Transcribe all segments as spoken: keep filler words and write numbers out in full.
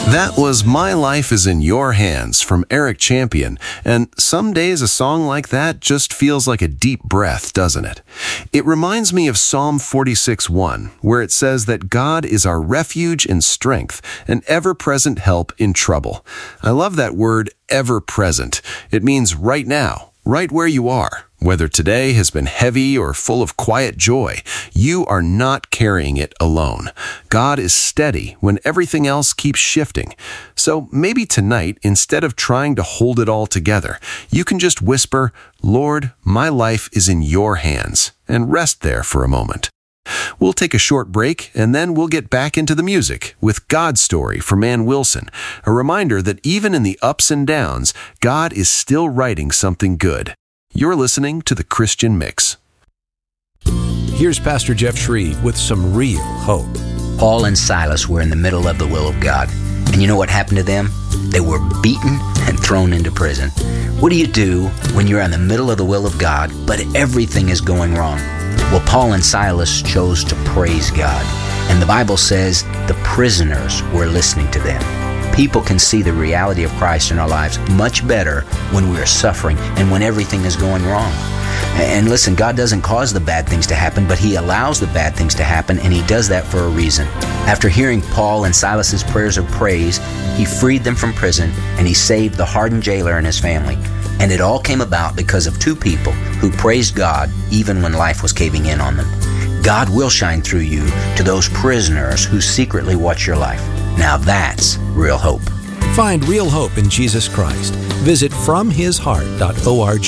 That was My Life is in Your Hands from Eric Champion, and some days a song like that just feels like a deep breath, doesn't it? It reminds me of Psalm forty-six one, where it says that God is our refuge and strength, an ever-present help in trouble. I love that word, ever-present. It means right now, right where you are. Whether today has been heavy or full of quiet joy, you are not carrying it alone. God is steady when everything else keeps shifting. So maybe tonight, instead of trying to hold it all together, you can just whisper, "Lord, my life is in your hands," and rest there for a moment. We'll take a short break, and then we'll get back into the music with God's Story from Ann Wilson, a reminder that even in the ups and downs, God is still writing something good. You're listening to The Christian Mix. Here's Pastor Jeff Shreve with some real hope. Paul and Silas were in the middle of the will of God. And you know what happened to them? They were beaten and thrown into prison. What do you do when you're in the middle of the will of God, but everything is going wrong? Well, Paul and Silas chose to praise God. And the Bible says the prisoners were listening to them. People can see the reality of Christ in our lives much better when we are suffering and when everything is going wrong. And listen, God doesn't cause the bad things to happen, but He allows the bad things to happen, and He does that for a reason. After hearing Paul and Silas's prayers of praise, He freed them from prison, and He saved the hardened jailer and his family. And it all came about because of two people who praised God even when life was caving in on them. God will shine through you to those prisoners who secretly watch your life. Now that's real hope. Find real hope in Jesus Christ. Visit from his heart dot org.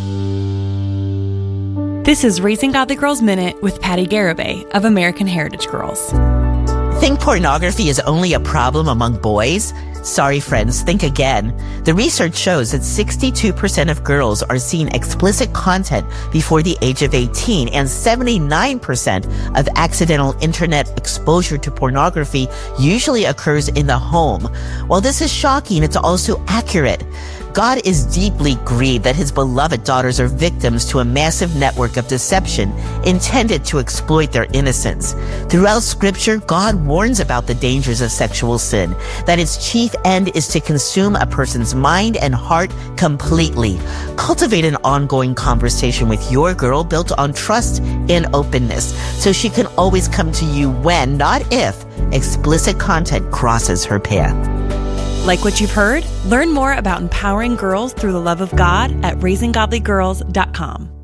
This is Raising Godly Girls Minute with Patty Garibay of American Heritage Girls. Think pornography is only a problem among boys? Sorry, friends, think again. The research shows that sixty-two percent of girls are seeing explicit content before the age of eighteen, and seventy-nine percent of accidental internet exposure to pornography usually occurs in the home. While this is shocking, it's also accurate. God is deeply grieved that His beloved daughters are victims to a massive network of deception intended to exploit their innocence. Throughout Scripture, God warns about the dangers of sexual sin, that its chief end is to consume a person's mind and heart completely. Cultivate an ongoing conversation with your girl built on trust and openness, so she can always come to you when, not if, explicit content crosses her path. Like what you've heard? Learn more about empowering girls through the love of God at raising godly girls dot com.